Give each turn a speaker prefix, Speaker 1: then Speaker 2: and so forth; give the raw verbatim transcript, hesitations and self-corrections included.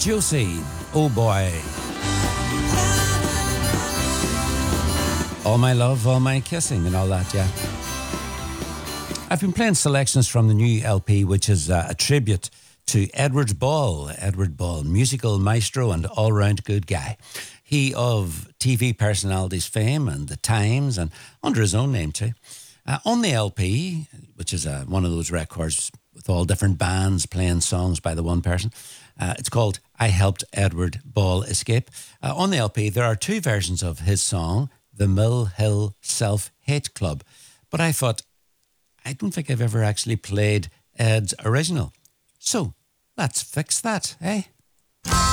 Speaker 1: Josie, oh boy. All my love, all my kissing and all that, yeah. I've been playing selections from the new L P, which is uh, a tribute to Edward Ball. Edward Ball, musical maestro and all-round good guy. He of T V personalities fame and The Times, and under his own name too. Uh, on the L P, which is uh, one of those records with all different bands playing songs by the one person, uh, it's called I Helped Edward Ball Escape. Uh, on the L P, there are two versions of his song, The Mill Hill Self-Hate Club. But I thought, I don't think I've ever actually played Ed's original. So, let's fix that, eh?